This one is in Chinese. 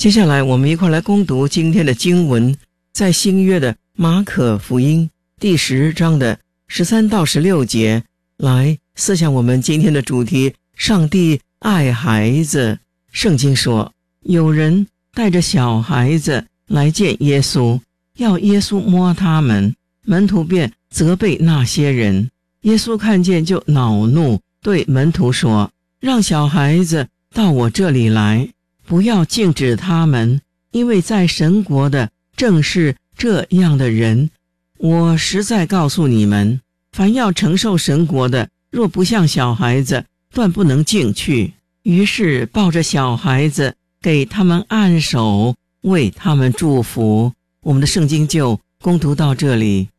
接下来我们一块来攻读今天的经文，在新约的马可福音第10章的13到16节，来思想我们今天的主题：上帝爱孩子。圣经说，有人带着小孩子来见耶稣，要耶稣摸他们，门徒便责备那些人。耶稣看见就恼怒，对门徒说，让小孩子到我这里来，不要禁止他们，因为在神国的正是这样的人。我实在告诉你们，凡要承受神国的，若不像小孩子，断不能进去。于是抱着小孩子，给他们按手，为他们祝福。我们的圣经就攻读到这里。